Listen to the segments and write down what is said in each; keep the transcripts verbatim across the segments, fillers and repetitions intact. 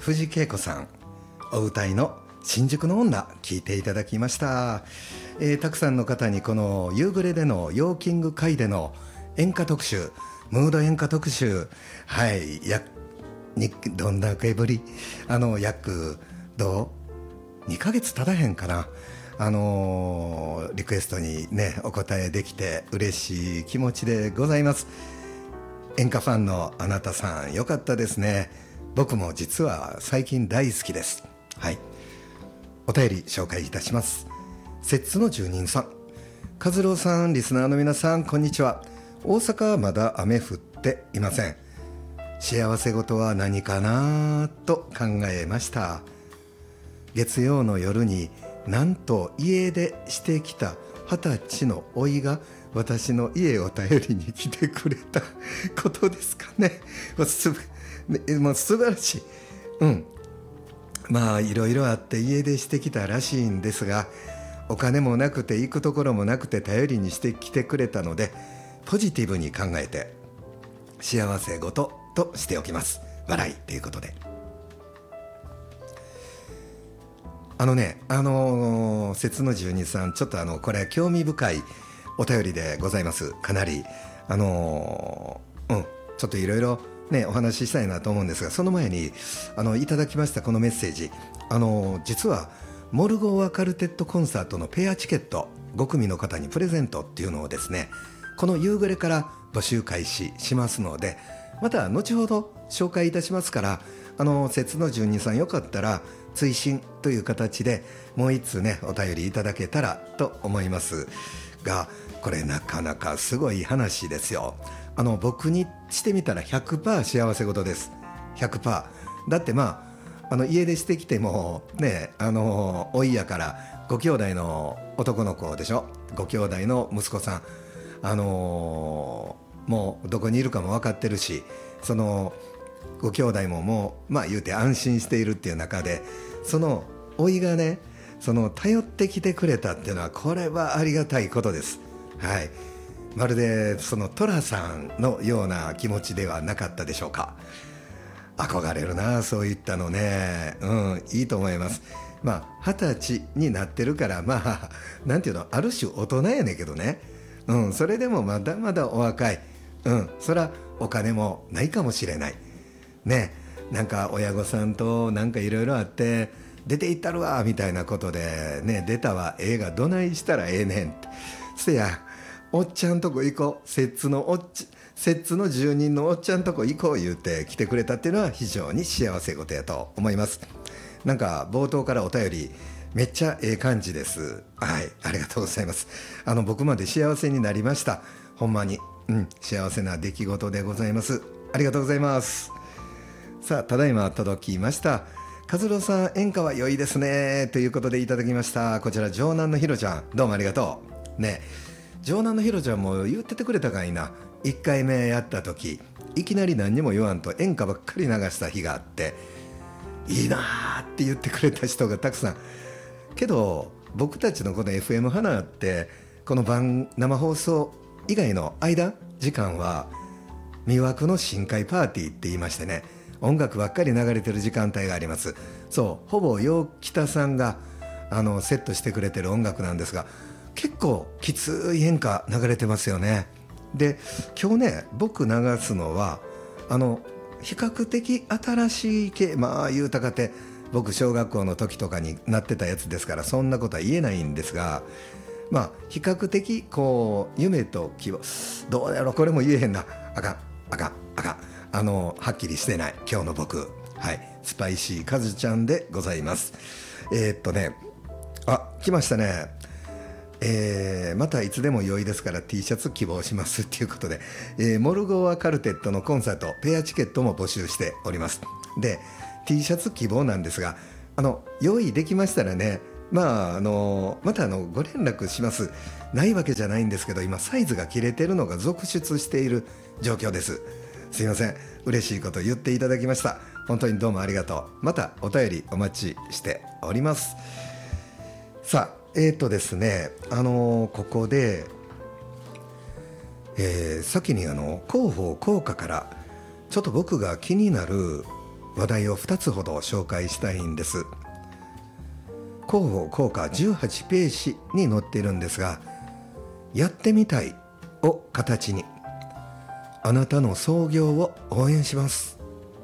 藤恵子さんお歌いの新宿の女聞いていただきました、えー、たくさんの方にこの夕暮れでのヨーキング会での演歌特集、ムード演歌特集、はいやにどんだけぶりあの約どうにかげつ経たへんかな、あのー、リクエストにねお答えできて嬉しい気持ちでございます。演歌ファンのあなたさんよかったですね。僕も実は最近大好きです。はい、お便り紹介いたします。摂津の住人さん、和郎さん、リスナーの皆さんこんにちは。大阪はまだ雨降っていません。幸せ事は何かなと考えました。月曜の夜になんと家出してきた二十歳の甥いが私の家を頼りに来てくれたことですかね。すもう素晴らしい。うんまあいろいろあって家出してきたらしいんですが、お金もなくて行くところもなくて頼りにしてきてくれたのでポジティブに考えて幸せ事としておきます。笑いということで、あのねあのー、摂津の住人さん、ちょっとあのこれ興味深いお便りでございます。かなりあのー、うんちょっといろいろねお話ししたいなと思うんですが、その前にあのいただきましたこのメッセージ、あのー、実はモルゴーアカルテットコンサートのペアチケットご組の方にプレゼントっていうのをですね、この夕暮れから募集開始しますので、また後ほど紹介いたしますから、あの摂津の住人さんよかったら追伸という形でもう一通ねお便りいただけたらと思いますが、これなかなかすごい話ですよ。あの僕にしてみたら ひゃくパーセント 幸せ事です。 ひゃくパーセント だってまああの家出してきてもね、あのおいやからご兄弟の男の子でしょ、ご兄弟の息子さん、あのー、もうどこにいるかも分かってるし、そのご兄弟ももうまあ言うて安心しているっていう中で、そのおいがねその頼ってきてくれたっていうのはこれはありがたいことです。はい、まるでその寅さんのような気持ちではなかったでしょうか。憧れるなそういったのね。うんいいと思います。まあ二十歳になってるからまあなんていうの、ある種大人やねんけどね、うんそれでもまだまだお若い。うんそらお金もないかもしれないね、なんか親御さんとなんかいろいろあって出て行ったるわみたいなことでね、出たわ映画どないしたらええねんって、せやおっちゃんとこ行こう、摂津のおっち摂津の住人のおっちゃんとこ行こう言うて来てくれたっていうのは非常に幸せ事やと思います。なんか冒頭からお便りめっちゃええ感じです。はい、ありがとうございます。あの僕まで幸せになりました。ほんまに、うん、幸せな出来事でございます。ありがとうございます。さあただいま届きました。和郎さん演歌は良いですねということでいただきました。こちら城南のひろちゃんどうもありがとうね。城南のひろちゃんも言っててくれたかいな。いっかいめやった時いきなり何にも言わんと演歌ばっかり流した日があって、いいなーって言ってくれた人がたくさん。けど僕たちのこの エフエム 花ってこの番生放送以外の間時間は魅惑の深海パーティーって言いましてね、音楽ばっかり流れてる時間帯があります。そうほぼ陽北さんがあのセットしてくれてる音楽なんですが、結構きつい演歌流れてますよね。で今日ね僕流すのはあの比較的新しい系、まあ言うたかて僕小学校の時とかになってたやつですからそんなことは言えないんですが、まあ比較的こう夢と希望、どうやろうこれも言えへんな、あかんあかんあかん、あのはっきりしてない今日の僕、はいスパイシーカズちゃんでございます。えー、っとねあ来ましたね。えー、またいつでも良いですから T シャツ希望しますっていうことで、えー、モルゴーアカルテットのコンサートペアチケットも募集しております。で T シャツ希望なんですが、あの用意できましたらね、まああのまたあのご連絡します。ないわけじゃないんですけど今サイズが切れてるのが続出している状況です。すいません、嬉しいこと言っていただきました。本当にどうもありがとう。またお便りお待ちしております。さあえーとですね、あのー、ここで、えー、先にあの広報効果からちょっと僕が気になる話題をふたつほど紹介したいんです。広報効果じゅうはちページに載っているんですが、やってみたいを形にあなたの創業を応援します。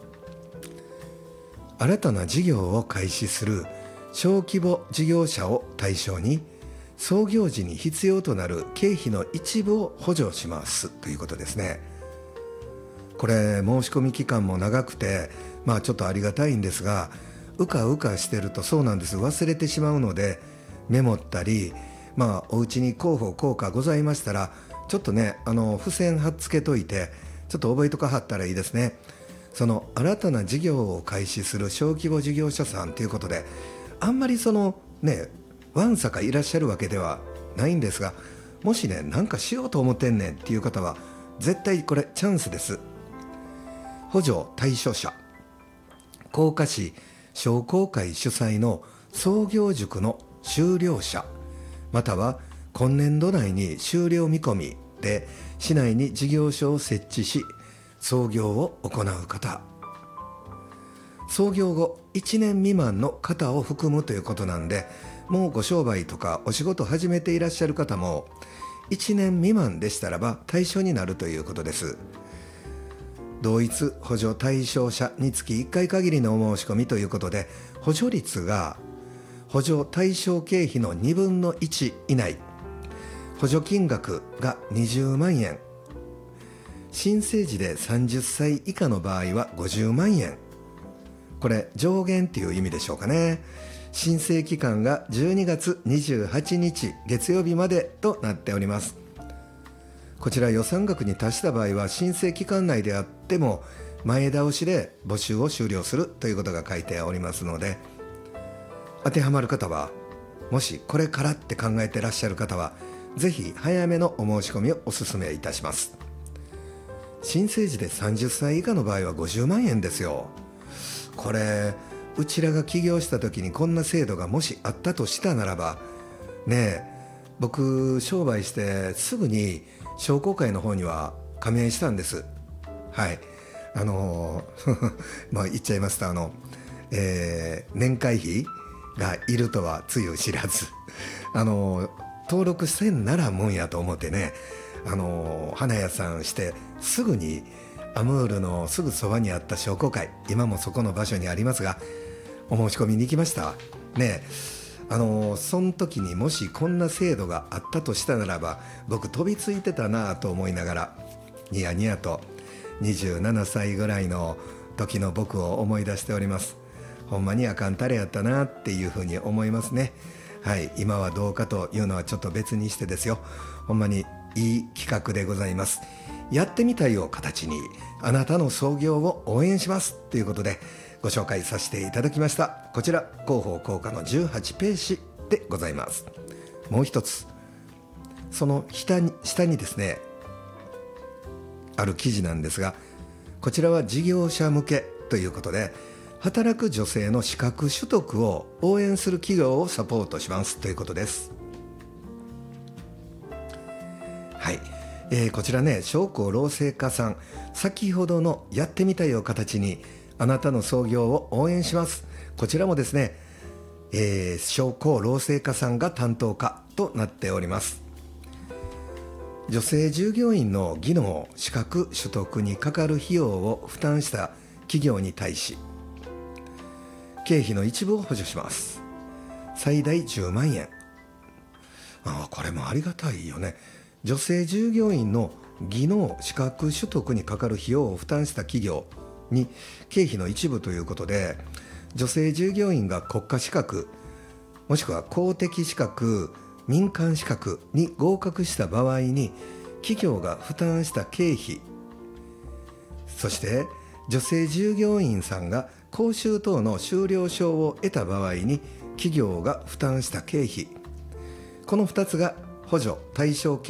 新たな事業を開始する小規模事業者を対象に創業時に必要となる経費の一部を補助しますということですね。これ申し込み期間も長くて、まあちょっとありがたいんですが、うかうかしてるとそうなんです、忘れてしまうので、メモったり、まあお家に広報効果ございましたらちょっとね、あの付箋貼っつけといてちょっと覚えとかはったらいいですね。その新たな事業を開始する小規模事業者さんということで、あんまりそのねわんさかいらっしゃるわけではないんですが、もしねなんかしようと思ってんねんっていう方は絶対これチャンスです。補助対象者、甲賀市商工会主催の創業塾の修了者、または今年度内に終了見込みで市内に事業所を設置し創業を行う方、創業後いちねん未満の方を含むということなんで、もうご商売とかお仕事始めていらっしゃる方もいちねん未満でしたらば対象になるということです。同一補助対象者につきいっかい限りのお申し込みということで、補助率が補助対象経費のにぶんのいち以内、補助金額がにじゅうまんえん、申請時でさんじゅっさい以下の場合はごじゅうまんえん、これ上限っていう意味でしょうかね。申請期間がじゅうにがつにじゅうはちにち月曜日までとなっております。こちら予算額に達した場合は申請期間内であっても前倒しで募集を終了するということが書いておりますので、当てはまる方は、もしこれからって考えてらっしゃる方はぜひ早めのお申し込みをお勧めいたします。申請時でさんじゅっさい以下の場合はごじゅうまんえんですよ。これうちらが起業した時にこんな制度がもしあったとしたならばねえ、僕商売してすぐに商工会の方には加盟したんです。はい、あのまあ言っちゃいますと、あの、えー、年会費がいるとはつゆ知らずあの登録せんならもんやと思ってね、あの花屋さんしてすぐにアムールのすぐそばにあった商工会、今もそこの場所にありますが、お申し込みに行きましたね。あのその時にもしこんな制度があったとしたならば、僕飛びついてたなと思いながらニヤニヤとにじゅうななさいぐらいの時の僕を思い出しております。ほんまにあかんたれやったなっていうふうに思いますね。はい、今はどうかというのはちょっと別にしてですよ、ほんまにいい企画でございます。やってみたいを形にあなたの創業を応援しますということでご紹介させていただきました。こちら広報効果のじゅうはちページでございます。もう一つ、その下に下にですねある記事なんですが、こちらは事業者向けということで、働く女性の資格取得を応援する企業をサポートしますということです。はい、えー、こちらね、商工労政課さん、先ほどのやってみたいを形にあなたの創業を応援します、こちらもですね、えー、商工労政課さんが担当課となっております。女性従業員の技能資格取得にかかる費用を負担した企業に対し経費の一部を補助します。最大じゅうまんえん。ああ、これもありがたいよね。女性従業員の技能資格取得にかかる費用を負担した企業に経費の一部ということで、女性従業員が国家資格もしくは公的資格民間資格に合格した場合に企業が負担した経費、そして女性従業員さんが講習等の修了証を得た場合に企業が負担した経費、このふたつが補助対象